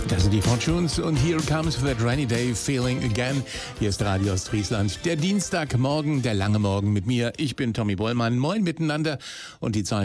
Das sind die Fortunes und Here Comes That Rainy Day Feeling Again. Hier ist Radio Ostfriesland. Der Dienstagmorgen, der lange Morgen mit mir. Ich bin Tommy Bollmann. Moin miteinander und die Zeit